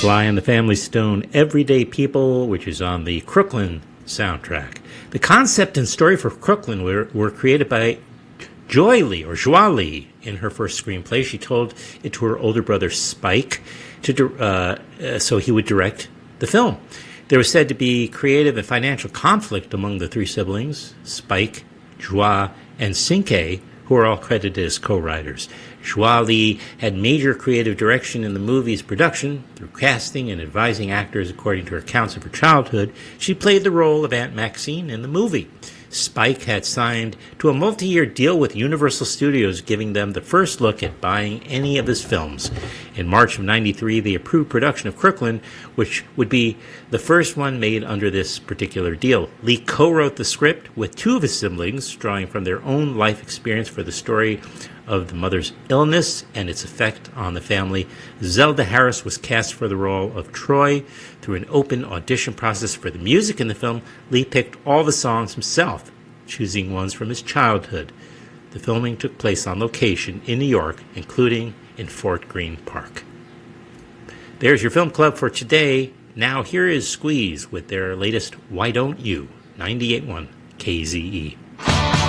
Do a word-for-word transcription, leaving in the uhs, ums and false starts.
Sly and the Family Stone, Everyday People, which is on the Crooklyn soundtrack. The concept and story for Crooklyn were, were created by Joy Lee, or Joie Lee, in her first screenplay. She told it to her older brother Spike, to uh, uh, so he would direct the film. There was said to be creative and financial conflict among the three siblings, Spike, Joie, and Cinque, who are all credited as co-writers. Joie Lee had major creative direction in the movie's production. Through casting and advising actors according to her accounts of her childhood, she played the role of Aunt Maxine in the movie. Spike had signed to a multi-year deal with Universal Studios, giving them the first look at buying any of his films. In March of ninety-three, they approved production of Crooklyn, which would be the first one made under this particular deal. Lee co-wrote the script with two of his siblings, drawing from their own life experience for the story of the mother's illness and its effect on the family. Zelda Harris was cast for the role of Troy. Through an open audition process for the music in the film, Lee picked all the songs himself, choosing ones from his childhood. The filming took place on location in New York, including in Fort Greene Park. There's your film club for today. Now here is Squeeze with their latest Why Don't You, ninety-eight point one K Z E.